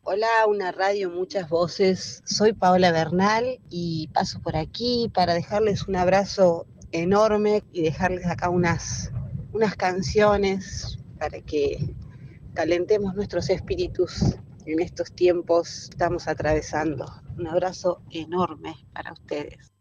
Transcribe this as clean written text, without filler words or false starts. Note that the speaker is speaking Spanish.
Hola, una radio, muchas voces. Soy Paola Bernal y paso por aquí para dejarles un abrazo enorme y dejarles acá unas canciones para que calentemos nuestros espíritus en estos tiempos que estamos atravesando. Un abrazo enorme para ustedes.